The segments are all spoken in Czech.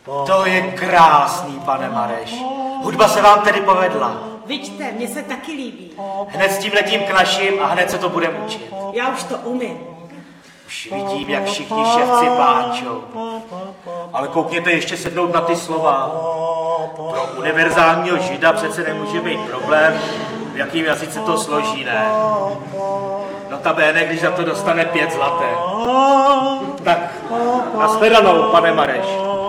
To je krásný, pane Mareš. Hudba se vám tedy povedla. Vidíte, mně se taky líbí. Hned s tím letím k našim a hned se to budeme učit. Já už to umím. Už vidím, jak všichni ševci pláčou. Ale koukněte ještě sednout na ty slova. Pro univerzálního žida přece nemůže být problém, v jakým jazyce to složí, ne? Notabene, když za to dostane 5 zlaté. Tak, nashledanou, pane Mareš.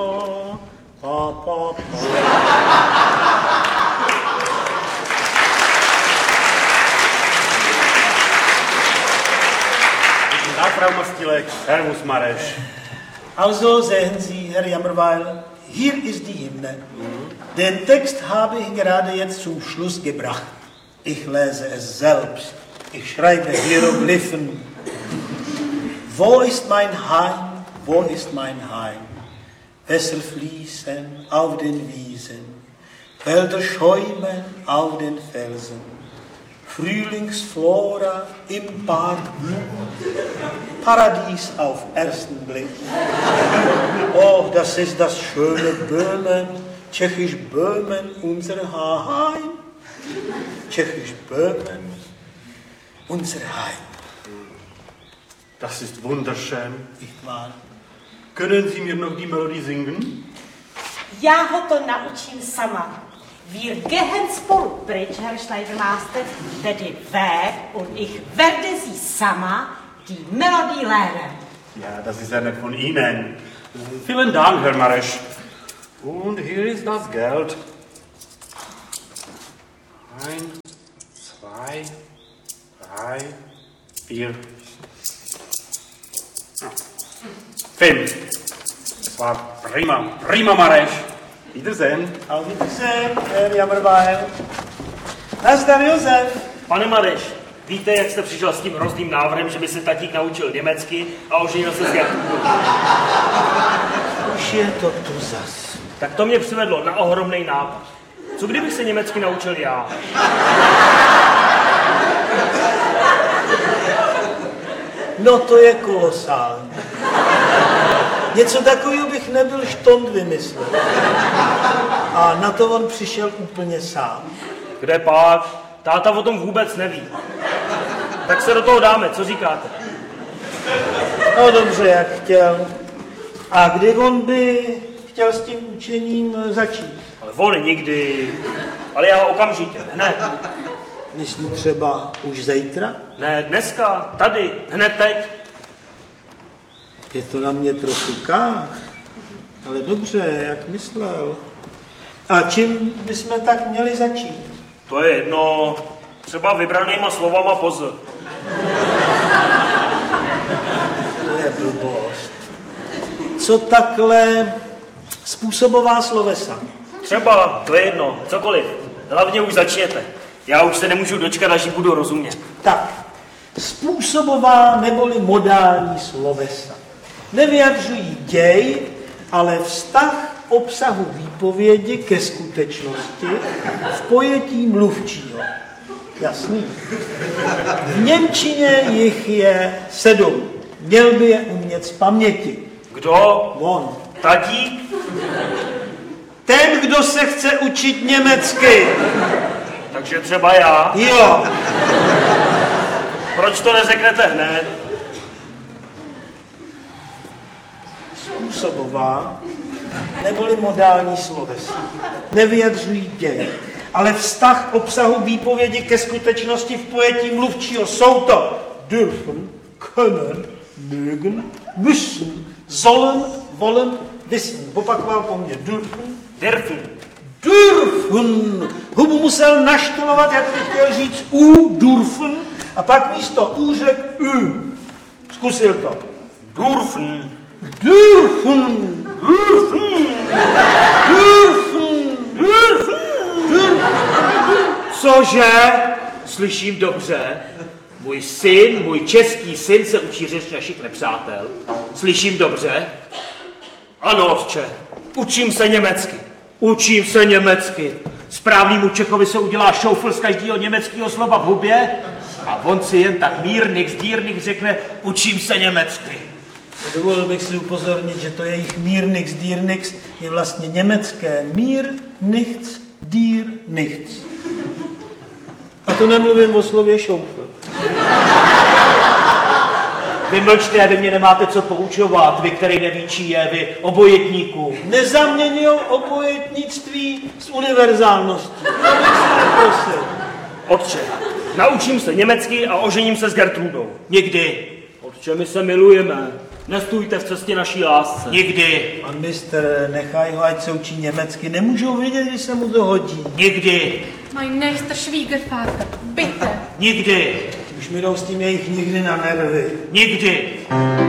Frau Mostilek, Servus Mareš. Also sehen Sie, Herr Jammerweil, hier ist die Hymne. Den Text habe ich gerade jetzt zum Schluss gebracht. Ich lese es selbst. Ich schreibe Hieroglyphen. Wo ist mein Heim? Wo ist mein Heim? Wässer fließen auf den Wiesen, Wälder schäumen auf den Felsen. Frühlingsflora im Park, Paradies auf ersten Blick. Oh, das ist das schöne Böhmen, Tschechisch Böhmen, unser Heim. Tschechisch Böhmen, unser Heim. Das ist wunderschön. Nicht wahr? Können Sie mir noch die Melodie singen? Já ho to naučím sama. Wir gehen spolu pryč, Herr Schneidermaster, tedy wer und ich werde Sie sama die Melodie lernen. Ja, das ist sehr nett von Ihnen. Vielen Dank, Herr Mareš. Und hier ist das Geld. 1, 2, 3, 4, 5. Das war prima Mareš. Wiedersehen. Auf Wiedersehen, Herr Jammerweil. Nazdar, Josef. Pane Mareš, víte, jak jste přišel s tím hrozným návrhem, že by se tatík naučil německy a oženil se s Gertrudou? Už je to tu zas. Tak to mě přivedlo na ohromný nápad. Co kdybych se německy naučil já? No to je kolosální. Něco takového bych nebyl štond vymyslel. A na to on přišel úplně sám. Kde pak? Táta o tom vůbec neví. Tak se do toho dáme, co říkáte? No dobře, jak chtěl. A kdy on by chtěl s tím učením začít? Ale on nikdy. Ale já okamžitě, hned. Myslí třeba už zítra? Ne, dneska, tady, hned teď. Je to na mě trochu kách, ale dobře, jak myslel. A čím bychom tak měli začít? To je jedno, třeba vybranýma slovama pozor. To je blbost. Co takhle způsobová slovesa? Třeba, to je jedno, cokoliv. Hlavně už začněte. Já už se nemůžu dočkat, až ji budu rozumět. Tak, způsobová neboli modální slovesa. Nevyjadřují děj, ale vztah obsahu výpovědi ke skutečnosti v pojetí mluvčího. Jasný. V němčině jich je 7. Měl by je umět z paměti. Kdo? On. Tatík? Ten, kdo se chce učit německy. Takže třeba já? Jo. Proč to neřeknete hned? Způsobová neboli modální slovesa nevyjadřují děj, ale vztah obsahu výpovědi ke skutečnosti v pojetí mluvčího. Jsou to dürfen, können, mögen, müssen, sollen, wollen, wissen. Opakoval po mně. Dürfen. Dürfen. Dürfen. Hubu musel naštylovat, jak by chtěl říct dürfen, a pak místo řekl Zkusil to. Dürfen. Dürfen. Dürfen. Dürfen. Dürfen. Cože? Slyším dobře. Můj syn, můj český syn se učí řeč našich nepřátel. Slyším dobře? Ano, otče. Učím se německy. Učím se německy. Správnému Čechovi se udělá šoufl z každého německého slova v hubě a on si jen tak mírnik, zdírnik řekne, učím se německy. Dovolil bych si upozornit, že to jejich Mir nix, dir nix je vlastně německé Mir nichts, dir nichts. A to nemluvím o slově šoufl. Vy mlčte, vy mě nemáte co poučovat, vy, který neví, čí je, vy obojetníku. Nezaměňuj obojetnictví s univerzálností. To bych si neprosil. Otče, naučím se německy a ožením se s Gertrudou. Nikdy. Otče, my se milujeme. Nestůjte v cestě naší lásce. Nikdy. Pan mistr, nechaj ho, ať se učí německy. Nemůžou vědět, když se mu to hodí. Nikdy. Mein nächster Schwiegervater, bitte. Nikdy. Už mi jdou s tím jejich nikdy na nervy. Nikdy.